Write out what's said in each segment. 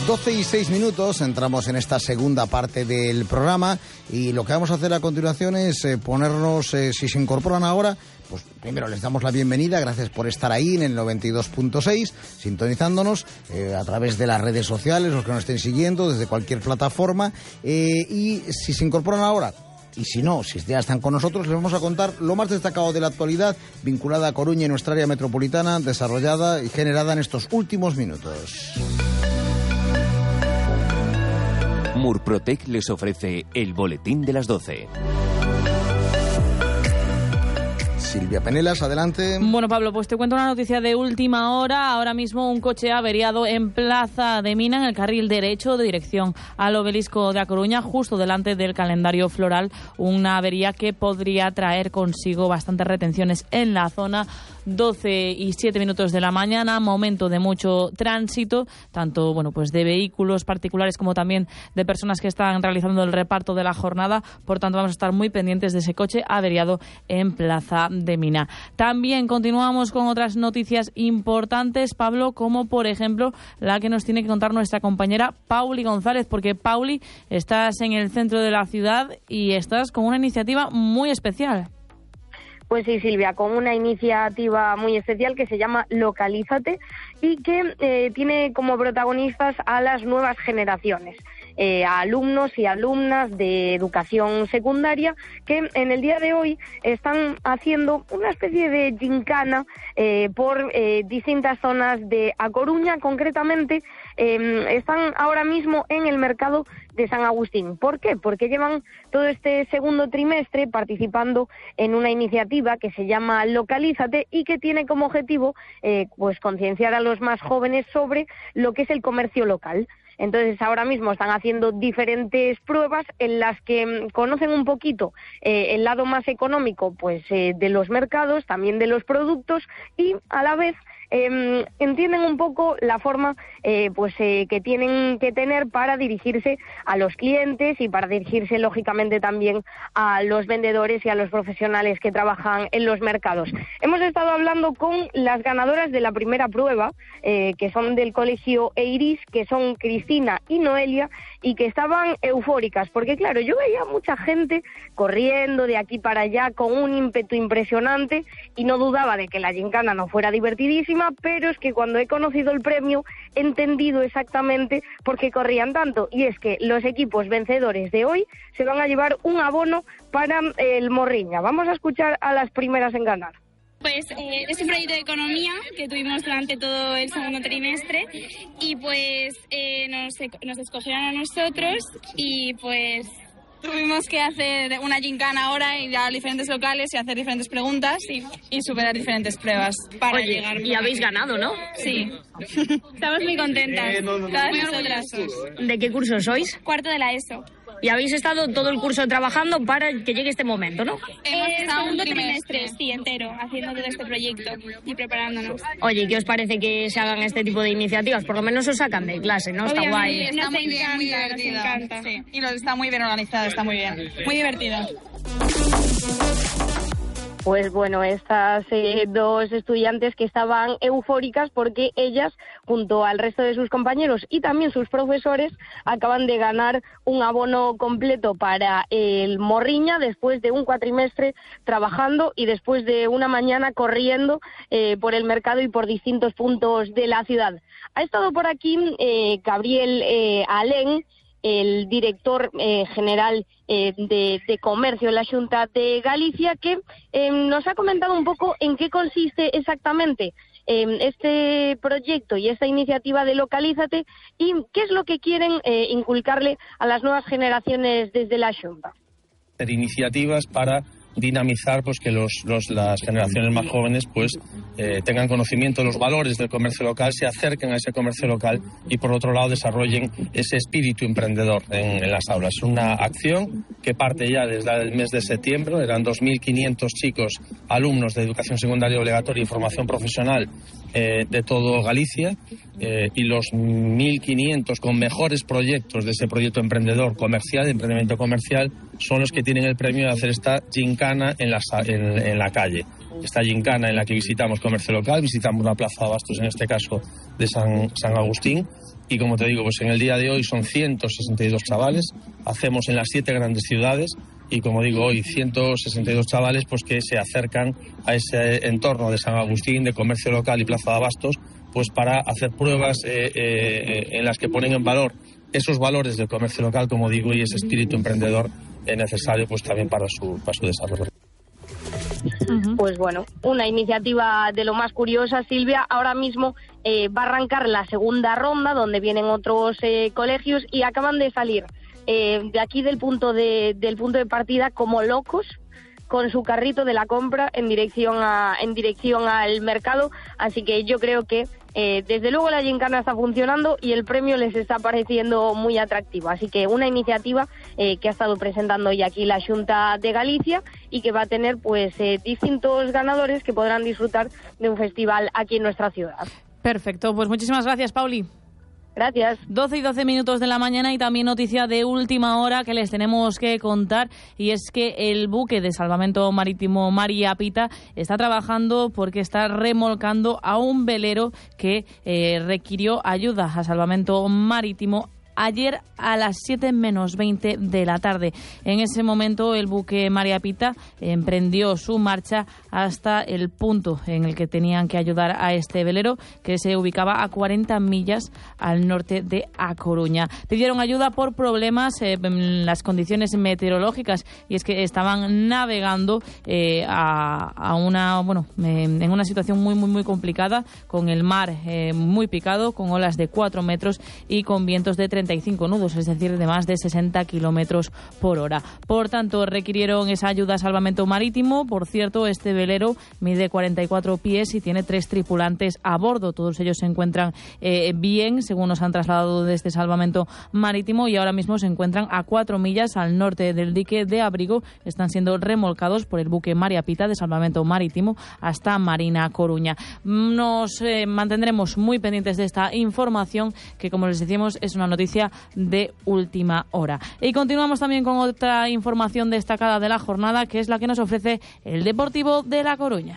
12:06, entramos en esta segunda parte del programa y lo que vamos a hacer a continuación es ponernos, si se incorporan ahora, pues primero les damos la bienvenida, gracias por estar ahí en el 92.6, sintonizándonos a través de las redes sociales, los que nos estén siguiendo desde cualquier plataforma, y si se incorporan ahora, y si no, si ya están con nosotros, les vamos a contar lo más destacado de la actualidad vinculada a Coruña y nuestra área metropolitana, desarrollada y generada en estos últimos minutos. Murprotec les ofrece el boletín de las 12. Silvia Penelas, adelante. Bueno, Pablo, pues te cuento una noticia de última hora. Ahora mismo un coche ha averiado en Plaza de Mina, en el carril derecho de dirección al Obelisco de A Coruña, justo delante del calendario floral. Una avería que podría traer consigo bastantes retenciones en la zona. 12:07 de la mañana, momento de mucho tránsito, tanto pues de vehículos particulares como también de personas que están realizando el reparto de la jornada. Por tanto, vamos a estar muy pendientes de ese coche averiado en Plaza de Mina. También continuamos con otras noticias importantes, Pablo, como por ejemplo la que nos tiene que contar nuestra compañera Pauli González, porque Pauli, estás en el centro de la ciudad y estás con una iniciativa muy especial. Pues sí, Silvia, con una iniciativa muy especial que se llama Localízate y que tiene como protagonistas a las nuevas generaciones, a alumnos y alumnas de educación secundaria que en el día de hoy están haciendo una especie de gincana por distintas zonas de A Coruña. Concretamente, están ahora mismo en el mercado de San Agustín. ¿Por qué? Porque llevan todo este segundo trimestre participando en una iniciativa que se llama Localízate y que tiene como objetivo pues concienciar a los más jóvenes sobre lo que es el comercio local. Entonces, ahora mismo están haciendo diferentes pruebas en las que conocen un poquito el lado más económico pues de los mercados, también de los productos, y a la vez entienden un poco la forma que tienen que tener para dirigirse a los clientes y para dirigirse lógicamente también a los vendedores y a los profesionales que trabajan en los mercados. Hemos estado hablando con las ganadoras de la primera prueba, que son del colegio Eiris, que son Cristina y Noelia, y que estaban eufóricas, porque claro, yo veía mucha gente corriendo de aquí para allá con un ímpetu impresionante y no dudaba de que la gincana no fuera divertidísima, pero es que cuando he conocido el premio he entendido exactamente por qué corrían tanto, y es que los equipos vencedores de hoy se van a llevar un abono para el Morriña. Vamos a escuchar a las primeras en ganar. Pues es un proyecto de economía que tuvimos durante todo el segundo trimestre y pues nos escogieron a nosotros y pues tuvimos que hacer una gincana ahora, ir a diferentes locales y hacer diferentes preguntas y superar diferentes pruebas para llegar. Y habéis ganado, ¿no? Sí. Estamos muy contentas. Todas nosotras. ¿De qué curso sois? Cuarto de la ESO. Y habéis estado todo el curso trabajando para que llegue este momento, ¿no? Segundo trimestre, sí, entero, haciendo todo este proyecto y preparándonos. Oye, ¿qué os parece que se hagan este tipo de iniciativas? Por lo menos os sacan de clase, ¿no? Está guay. Está muy bien, muy divertido. Nos encanta. Sí. Y está muy bien organizado, está muy bien. Muy divertido. Pues bueno, estas dos estudiantes que estaban eufóricas porque ellas, junto al resto de sus compañeros y también sus profesores, acaban de ganar un abono completo para el Morriña después de un cuatrimestre trabajando y después de una mañana corriendo por el mercado y por distintos puntos de la ciudad. Ha estado por aquí Gabriel Alén, el director general de Comercio en la Xunta de Galicia, que nos ha comentado un poco en qué consiste exactamente este proyecto y esta iniciativa de Localízate y qué es lo que quieren inculcarle a las nuevas generaciones desde la Xunta. Iniciativas para dinamizar pues que las generaciones más jóvenes pues tengan conocimiento de los valores del comercio local, se acerquen a ese comercio local y por otro lado desarrollen ese espíritu emprendedor en las aulas. Es una acción que parte ya desde el mes de septiembre. Eran 2.500 chicos, alumnos de educación secundaria obligatoria y formación profesional de todo Galicia, y los 1.500 con mejores proyectos de ese proyecto emprendedor comercial, de emprendimiento comercial, son los que tienen el premio de hacer esta gincana en la calle. esta gincana en la que visitamos comercio local, visitamos una plaza de abastos, en este caso de San Agustín, y como te digo, pues en el día de hoy son 162 chavales, hacemos en las 7 grandes ciudades, y como digo, hoy 162 chavales pues que se acercan a ese entorno de San Agustín, de comercio local y plaza de abastos, pues para hacer pruebas en las que ponen en valor esos valores del comercio local, como digo, y ese espíritu emprendedor necesario pues también para su desarrollo. Pues bueno, una iniciativa de lo más curiosa, Silvia. Ahora mismo va a arrancar la segunda ronda, donde vienen otros colegios, y acaban de salir de aquí del punto de partida como locos, con su carrito de la compra en dirección al mercado. Así que yo creo que desde luego la gincana está funcionando y el premio les está pareciendo muy atractivo. Así que una iniciativa que ha estado presentando ya aquí la Xunta de Galicia y que va a tener pues distintos ganadores que podrán disfrutar de un festival aquí en nuestra ciudad. Perfecto, pues muchísimas gracias, Pauli. Gracias. 12:12 de la mañana, y también noticia de última hora que les tenemos que contar, y es que el buque de salvamento marítimo María Pita está trabajando porque está remolcando a un velero que requirió ayuda a salvamento marítimo ayer a las 7 menos 20 de la tarde. En ese momento el buque María Pita emprendió su marcha hasta el punto en el que tenían que ayudar a este velero, que se ubicaba a 40 millas al norte de A Coruña. Pidieron ayuda por problemas en las condiciones meteorológicas, y es que estaban navegando en una situación muy complicada, con el mar muy picado, con olas de 4 metros y con vientos de 35 nudos, es decir, de más de 60 kilómetros por hora. Por tanto, requirieron esa ayuda a salvamento marítimo. Por cierto, este velero mide 44 pies y tiene 3 tripulantes a bordo. Todos ellos se encuentran bien, según nos han trasladado desde salvamento marítimo, y ahora mismo se encuentran a 4 millas al norte del dique de Abrigo. Están siendo remolcados por el buque María Pita de salvamento marítimo hasta Marina Coruña. Nos mantendremos muy pendientes de esta información, que, como les decíamos, es una noticia de última hora. Y continuamos también con otra información destacada de la jornada, que es la que nos ofrece el Deportivo de La Coruña.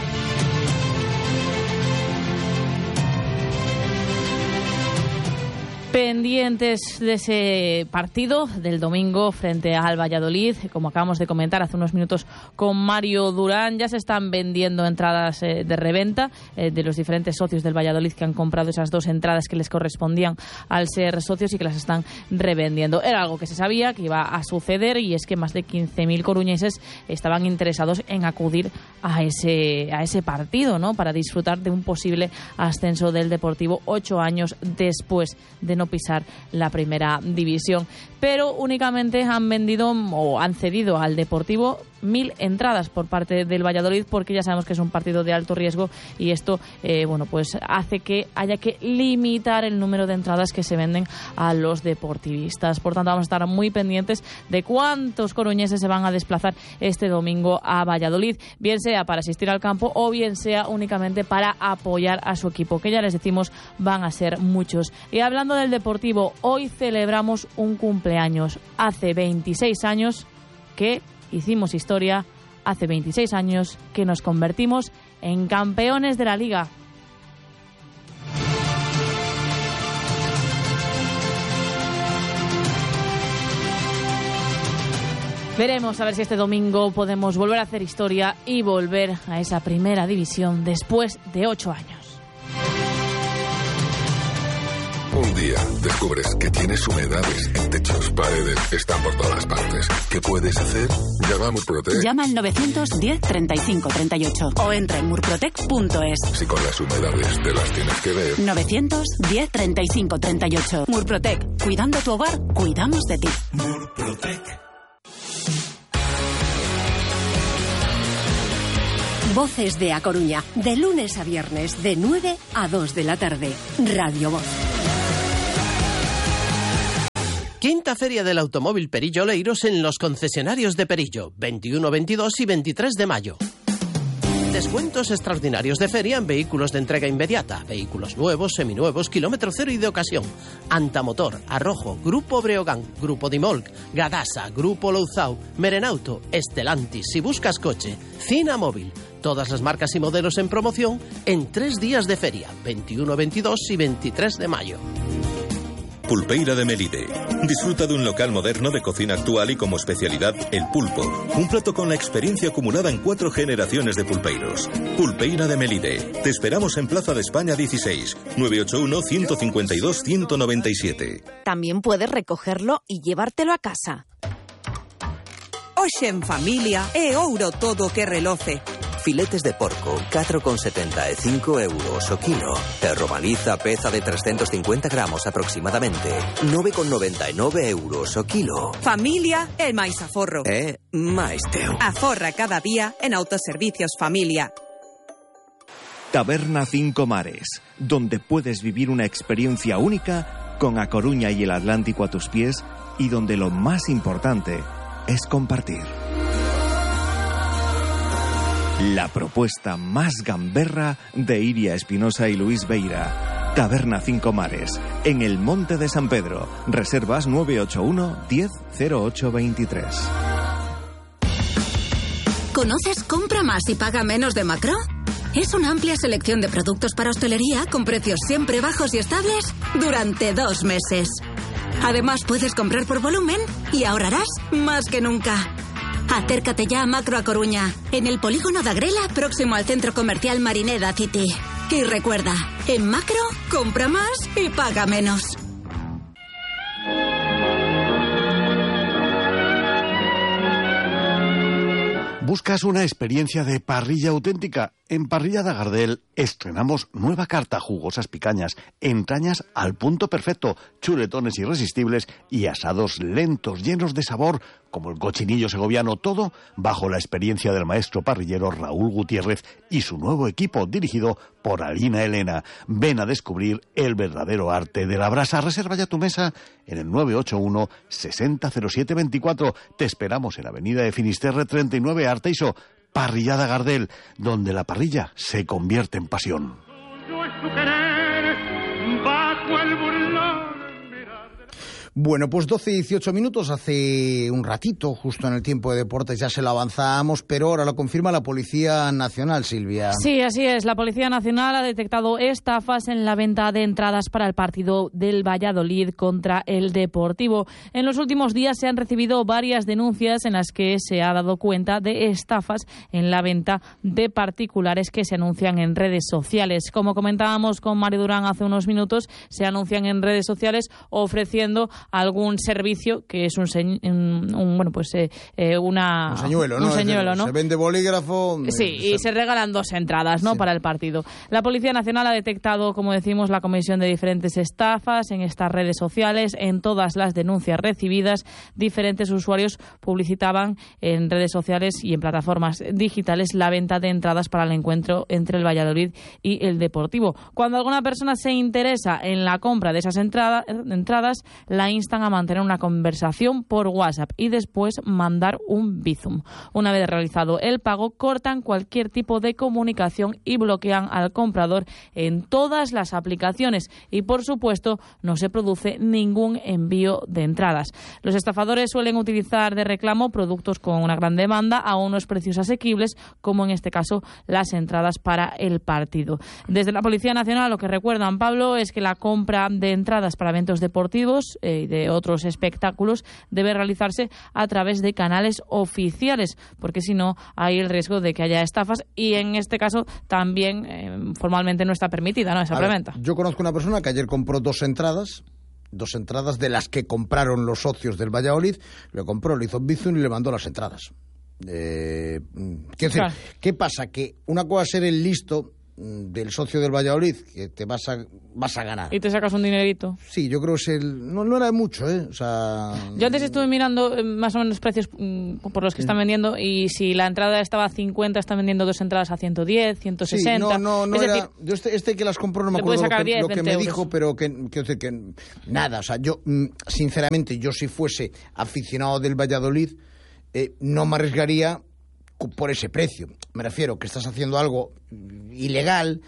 Pendientes de ese partido del domingo frente al Valladolid, como acabamos de comentar hace unos minutos con Mario Durán, ya se están vendiendo entradas de reventa de los diferentes socios del Valladolid que han comprado esas 2 entradas que les correspondían al ser socios y que las están revendiendo. Era algo que se sabía que iba a suceder, y es que más de 15.000 coruñeses estaban interesados en acudir a ese partido, ¿no?, para disfrutar de un posible ascenso del Deportivo 8 años después de no pisar la primera división. Pero únicamente han vendido o han cedido al Deportivo 1.000 entradas por parte del Valladolid, porque ya sabemos que es un partido de alto riesgo, y esto pues hace que haya que limitar el número de entradas que se venden a los deportivistas. Por tanto, vamos a estar muy pendientes de cuántos coruñeses se van a desplazar este domingo a Valladolid, bien sea para asistir al campo o bien sea únicamente para apoyar a su equipo, que ya les decimos van a ser muchos. Y hablando del Deportivo, hoy celebramos un cumpleaños. Hace 26 años que hicimos historia, hace 26 años que nos convertimos en campeones de la Liga. Veremos a ver si este domingo podemos volver a hacer historia y volver a esa primera división después de 8 años. Un día descubres que tienes humedades en techos, paredes, están por todas partes. ¿Qué puedes hacer? Llama a Murprotec. Llama al 910 35 38 o entra en murprotec.es. Si con las humedades te las tienes que ver. 910 35 38. Murprotec. Cuidando tu hogar, cuidamos de ti. Murprotec. Voces de A Coruña, de lunes a viernes, de 9 a 2 de la tarde. Radio Voz. Quinta Feria del Automóvil Perillo Oleiros en los concesionarios de Perillo, 21, 22 y 23 de mayo. Descuentos extraordinarios de feria en vehículos de entrega inmediata, vehículos nuevos, seminuevos, kilómetro cero y de ocasión. Antamotor, Arrojo, Grupo Breogán, Grupo Dimolc, Gadasa, Grupo Louzao, Merenauto, Estelantis. Si buscas coche, Cina Móvil, Todas las marcas y modelos en promoción en 3 días de feria, 21, 22 y 23 de mayo. Pulpeira de Melide. Disfruta de un local moderno de cocina actual y como especialidad el pulpo. Un plato con la experiencia acumulada en 4 generaciones de pulpeiros. Pulpeira de Melide. Te esperamos en Plaza de España 16, 981-152-197. También puedes recogerlo y llevártelo a casa. Hoxe en familia é ouro todo que reloce. Filetes de porco, 4,75 euros o kilo. Perro maliza, peza de 350 gramos aproximadamente, 9,99 euros o kilo. Familia é máis aforro. Máis teu. Aforra cada día en Autoservicios Familia. Taberna Cinco Mares, donde puedes vivir una experiencia única con A Coruña y el Atlántico a tus pies y donde lo más importante es compartir. La propuesta más gamberra de Iria Espinosa y Luis Beira. Taberna Cinco Mares, en el Monte de San Pedro. Reservas 981 10 08 23. ¿Conoces Compra Más y Paga Menos de Macro? Es una amplia selección de productos para hostelería con precios siempre bajos y estables durante 2 meses. Además, puedes comprar por volumen y ahorrarás más que nunca. Acércate ya a Macro A Coruña, en el polígono de Agrela, próximo al centro comercial Marineda City. Y recuerda, en Macro, compra más y paga menos. ¿Buscas una experiencia de parrilla auténtica? En Parrillada Gardel estrenamos nueva carta, jugosas picañas, entrañas al punto perfecto, chuletones irresistibles y asados lentos, llenos de sabor, como el cochinillo segoviano, todo bajo la experiencia del maestro parrillero Raúl Gutiérrez y su nuevo equipo, dirigido por Alina Elena. Ven a descubrir el verdadero arte de la brasa. Reserva ya tu mesa en el 981 60 07 24. Te esperamos en Avenida de Finisterre 39, Arteiso. Parrillada Gardel, donde la parrilla se convierte en pasión. Bueno, pues 12 y 18 minutos, hace un ratito, justo en el tiempo de deportes, ya se lo avanzábamos, pero ahora lo confirma la Policía Nacional, Silvia. Sí, así es. La Policía Nacional ha detectado estafas en la venta de entradas para el partido del Valladolid contra el Deportivo. En los últimos días se han recibido varias denuncias en las que se ha dado cuenta de estafas en la venta de particulares que se anuncian en redes sociales. Como comentábamos con Mario Durán hace unos minutos, se anuncian en redes sociales ofreciendo algún servicio que es un señuelo, ¿no? Un señuelo, ¿no? Se vende bolígrafo. Sí, y se regalan 2 entradas, ¿no? Sí. Para el partido. La Policía Nacional ha detectado, como decimos, la comisión de diferentes estafas en estas redes sociales. En todas las denuncias recibidas, diferentes usuarios publicitaban en redes sociales y en plataformas digitales la venta de entradas para el encuentro entre el Valladolid y el Deportivo. Cuando alguna persona se interesa en la compra de esas entradas, la instan a mantener una conversación por WhatsApp y después mandar un Bizum. Una vez realizado el pago, cortan cualquier tipo de comunicación y bloquean al comprador en todas las aplicaciones y, por supuesto, no se produce ningún envío de entradas. Los estafadores suelen utilizar de reclamo productos con una gran demanda a unos precios asequibles, como en este caso las entradas para el partido. Desde la Policía Nacional lo que recuerdan, Pablo, es que la compra de entradas para eventos deportivos y de otros espectáculos debe realizarse a través de canales oficiales, porque si no hay el riesgo de que haya estafas y en este caso también formalmente no está permitida, ¿no? Esa preventa. Yo conozco una persona que ayer compró 2 entradas de las que compraron los socios del Valladolid, le hizo Bizum y le mandó las entradas. Quiero decir, ¿qué pasa? Que una cosa es ser el listo del socio del Valladolid, que te vas a ganar. Y te sacas un dinerito. Sí, yo creo que no era mucho, O sea... Yo antes estuve mirando más o menos precios por los que están vendiendo, y si la entrada estaba a 50, están vendiendo 2 entradas a 110, 160. Sí, no es era... decir, yo este que las compró no me acuerdo lo que me dijo, pero quiero decir que nada, o sea, yo sinceramente, yo si fuese aficionado del Valladolid, no me arriesgaría por ese precio. Me refiero que estás haciendo algo ilegal,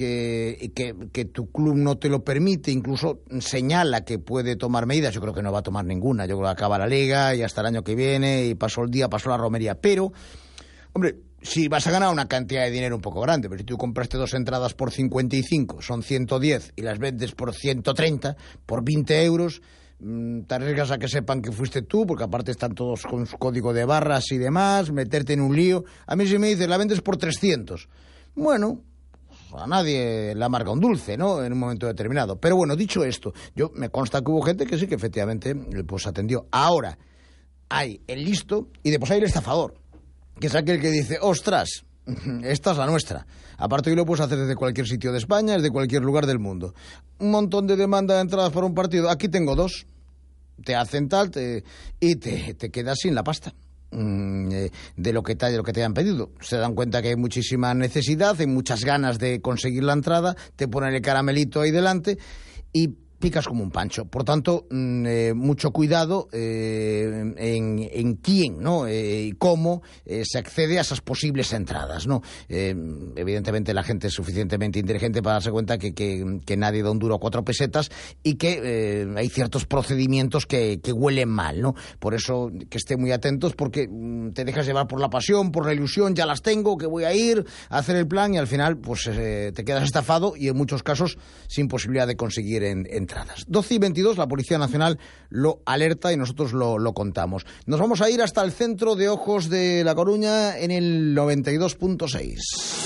que tu club no te lo permite, incluso señala que puede tomar medidas. Yo creo que no va a tomar ninguna. Yo creo que acaba la liga y hasta el año que viene y pasó la romería. Pero, hombre, sí, vas a ganar una cantidad de dinero un poco grande, pero si tú compraste 2 entradas por 55, son 110, y las vendes por 130, por 20 euros, te arriesgas a que sepan que fuiste tú, porque aparte están todos con su código de barras y demás, meterte en un lío. A mí si me dices, la vendes por 300, bueno, a nadie le amarga un dulce, ¿no?, en un momento determinado. Pero bueno, dicho esto, me consta que hubo gente que sí, que efectivamente pues atendió. Ahora, hay el listo y después hay el estafador, que es aquel que dice, ostras, esta es la nuestra. Aparte hoy lo puedes hacer desde cualquier sitio de España, desde cualquier lugar del mundo. Un montón de demanda de entradas para un partido, aquí tengo 2. Te hacen tal y te quedas sin la pasta de lo que te hayan pedido. Se dan cuenta que hay muchísima necesidad, hay muchas ganas de conseguir la entrada, te ponen el caramelito ahí delante y picas como un pancho. Por tanto, mucho cuidado en quién, ¿no?, y cómo se accede a esas posibles entradas, ¿no? Evidentemente la gente es suficientemente inteligente para darse cuenta que nadie da un duro a 4 pesetas y que hay ciertos procedimientos que huelen mal, ¿no? Por eso que estén muy atentos, porque te dejas llevar por la pasión, por la ilusión, ya las tengo, que voy a ir a hacer el plan, y al final pues te quedas estafado y en muchos casos sin posibilidad de conseguir entradas. 12:22, la Policía Nacional lo alerta y nosotros lo contamos. Nos vamos a ir hasta el Centro de Ojos de La Coruña en el 92.6.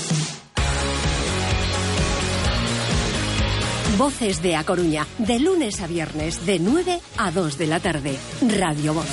Voces de A Coruña, de lunes a viernes, de 9 a 2 de la tarde. Radio Voz.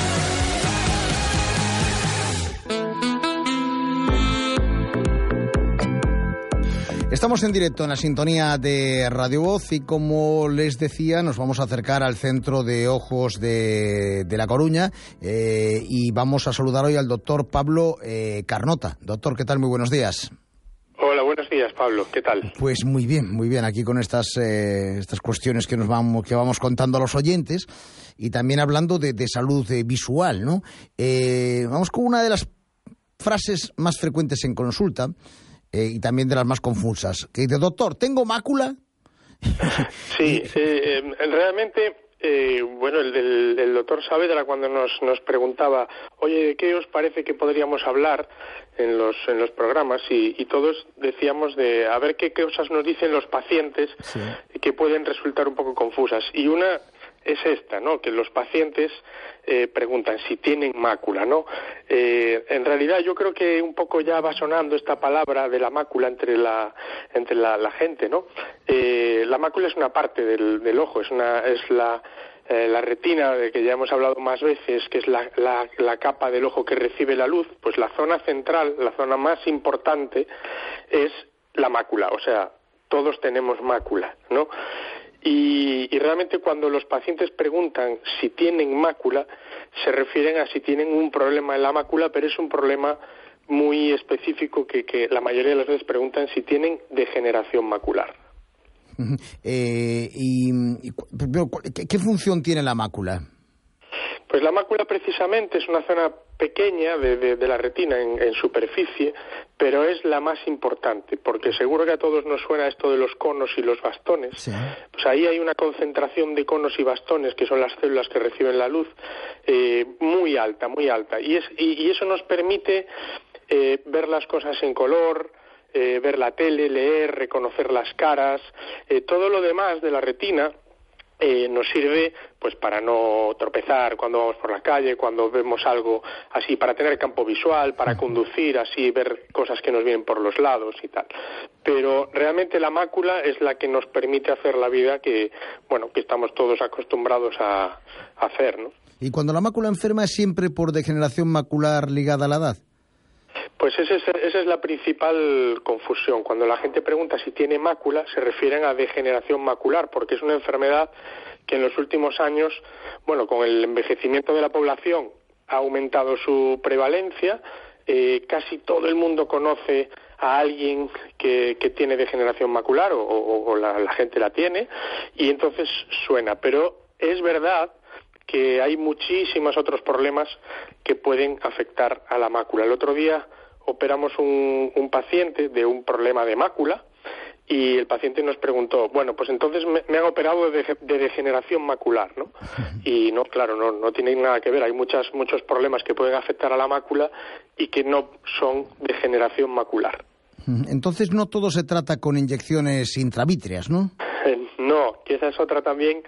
Estamos en directo en la sintonía de Radio Voz y, como les decía, nos vamos a acercar al Centro de Ojos de La Coruña y vamos a saludar hoy al doctor Pablo Carnota. Doctor, ¿qué tal? Muy buenos días. Hola, buenos días, Pablo. ¿Qué tal? Pues muy bien, aquí con estas cuestiones que vamos contando a los oyentes, y también hablando de salud visual, ¿no? Vamos con una de las frases más frecuentes en consulta, y también de las más confusas, que dice: doctor, ¿tengo mácula? Sí, realmente, bueno, el doctor Saavedra, cuando nos preguntaba, oye, ¿de qué os parece que podríamos hablar en los programas? Y todos decíamos de a ver qué cosas nos dicen los pacientes, sí, que pueden resultar un poco confusas. Y una es esta, ¿no?, que los pacientes preguntan si tienen mácula, ¿no? En realidad yo creo que un poco ya va sonando esta palabra de la mácula entre la gente, ¿no? La mácula es una parte del ojo, es la retina, de que ya hemos hablado más veces, que es la capa del ojo que recibe la luz. Pues la zona central, la zona más importante, es la mácula, o sea, todos tenemos mácula, ¿no? Y realmente cuando los pacientes preguntan si tienen mácula, se refieren a si tienen un problema en la mácula, pero es un problema muy específico que la mayoría de las veces preguntan si tienen degeneración macular. ¿Qué función tiene la mácula? Pues la mácula precisamente es una zona pequeña de la retina en superficie, pero es la más importante, porque seguro que a todos nos suena esto de los conos y los bastones. Sí. Pues ahí hay una concentración de conos y bastones, que son las células que reciben la luz, muy alta, y eso nos permite ver las cosas en color, ver la tele, leer, reconocer las caras, todo lo demás de la retina. Nos sirve pues para no tropezar cuando vamos por la calle, cuando vemos algo así, para tener campo visual, para conducir así, ver cosas que nos vienen por los lados y tal. Pero realmente la mácula es la que nos permite hacer la vida que estamos todos acostumbrados a hacer, ¿no? ¿Y cuando la mácula enferma es siempre por degeneración macular ligada a la edad? Pues esa es la principal confusión. Cuando la gente pregunta si tiene mácula, se refieren a degeneración macular, porque es una enfermedad que en los últimos años, con el envejecimiento de la población, ha aumentado su prevalencia. Casi todo el mundo conoce a alguien que tiene degeneración macular o la gente la tiene, y entonces suena. Pero es verdad que hay muchísimos otros problemas que pueden afectar a la mácula. El otro día operamos un paciente de un problema de mácula y el paciente nos preguntó, bueno, pues entonces me han operado de degeneración macular, ¿no? Y no, claro, no tiene nada que ver. Hay muchos problemas que pueden afectar a la mácula y que no son degeneración macular. Entonces no todo se trata con inyecciones intravítreas, ¿no? No, que esa es otra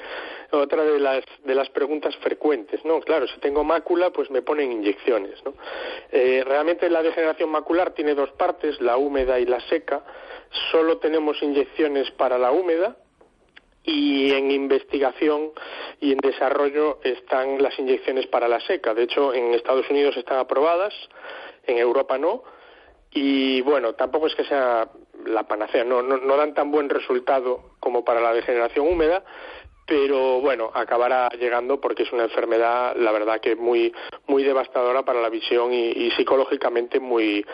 de las preguntas frecuentes, ¿no? Claro, si tengo mácula, pues me ponen inyecciones, ¿no? Realmente la degeneración macular tiene dos partes, la húmeda y la seca. Solo tenemos inyecciones para la húmeda y en investigación y en desarrollo están las inyecciones para la seca. De hecho, en Estados Unidos están aprobadas, en Europa no. Y bueno, tampoco es que sea la panacea, no dan tan buen resultado como para la degeneración húmeda, pero bueno, acabará llegando porque es una enfermedad, la verdad que muy devastadora para la visión y psicológicamente muy